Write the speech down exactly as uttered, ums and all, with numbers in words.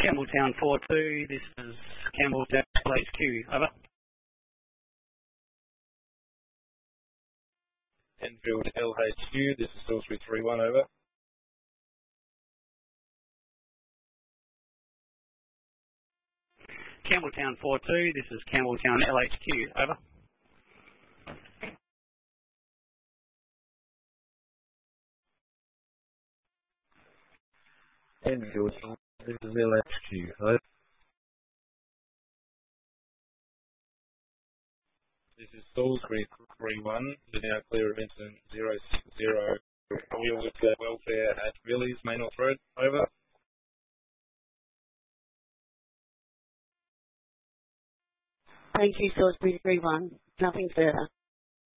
Campbelltown four two, this is Campbelltown L H Q, over. Enfield L H Q, this is Salisbury three one, over. Campbelltown four two, this is Campbelltown L H Q, over. Enfield, this is L H Q, over. This is Salisbury three one, the now clear of incident zero six zero. Wheel with the welfare at Villiers, Main North Road, over. Thank you, Salisbury three one. Nothing further.